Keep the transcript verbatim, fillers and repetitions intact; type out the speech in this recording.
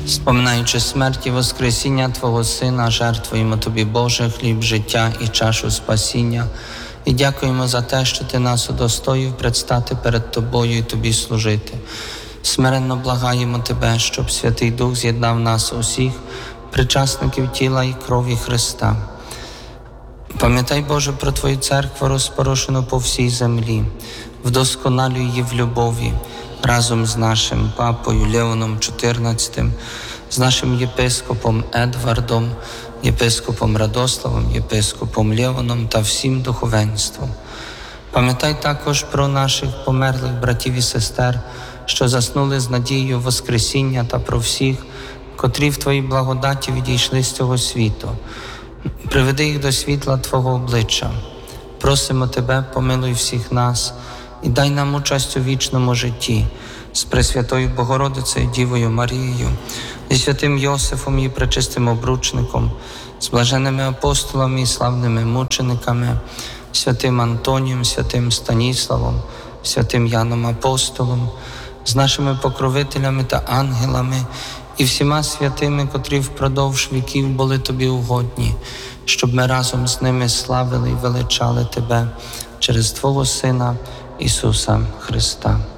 Споминаючи смерть і воскресіння Твого Сина, жертвуємо Тобі, Боже, хліб життя і чашу спасіння. І дякуємо за те, що Ти нас удостоїв предстати перед Тобою і Тобі служити. Смиренно благаємо Тебе, щоб Святий Дух з'єднав нас усіх, причасників тіла і крові Христа. Пам'ятай, Боже, про Твою церкву, розпорошену по всій землі, вдосконалюй її в любові, разом з нашим папою Леоном чотирнадцятим, з нашим єпископом Едвардом, єпископом Радославом, єпископом Леоном та всім духовенством. Пам'ятай також про наших померлих братів і сестер, що заснули з надією Воскресіння, та про всіх, котрі в Твоїй благодаті відійшли з цього світу. Приведи їх до світла Твого обличчя. Просимо Тебе, помилуй всіх нас і дай нам участь у вічному житті з Пресвятою Богородицею Дівою Марією, зі святим Йосифом і пречистим обручником, з блаженними апостолами і славними мучениками, святим Антонієм, святим Станіславом, святим Яном Апостолом, з нашими покровителями та ангелами і всіма святими, котрі впродовж віків були Тобі угодні, щоб ми разом з ними славили і величали Тебе через Твого Сина Ісуса Христа.